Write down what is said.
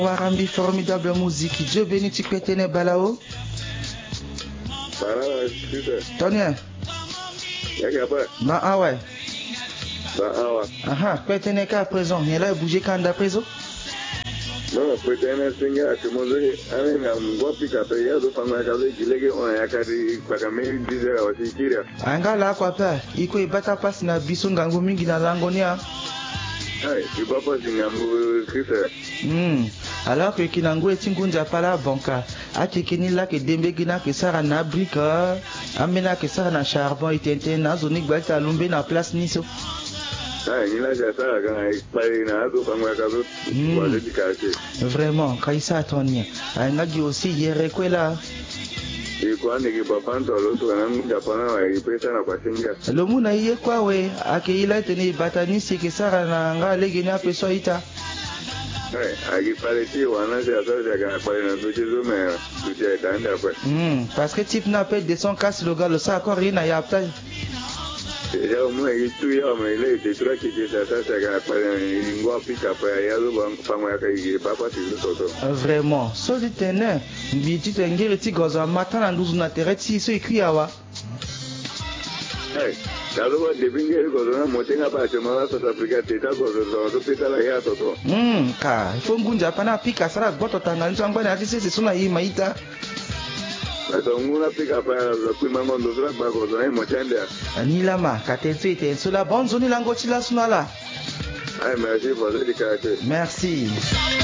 Warambi, formidable musique. Dieu béni, tu peux tenir balao. Tony. Bah ah ouais. Ah peut tenir qu'à présent. Il a bougé quand à présent. Non, peut tenir singa à tout le monde. Avec un gros pic à payer, de faire ma case, il est on a carré, pas comme il disait aussi qu'il y a. Un gars là quoi pas. Il peut battre passe na bison gangomingi na langonia. Tu vas pas singambo Christ. Alors que Kinango est une gunja pala banca. A Tikini là que Dembegina que ça na brique. Amena que ça na charbon et tente na zone gbata lumbe na place niso. Vraiment, quand il s'attendait, un gars aussi hier quoi là. Le monde a eu quoi ouais, à qui il a tenu batani c'est que ça n'a les guinéens peut soiter. Parce que type n'a pas de son casse le gars le ça encore rien à y appeler. Vraiment, so du teneur, tu te ngiri ti goza matin na 12 na terre ti so écrit awa. Ka, il faut ngunja pana pika sara goto tanga nzangwa na tisi suna yi maita. Nilama, katense itenso la bonne zone lango chila sunala. Merci pour le décalage. Merci.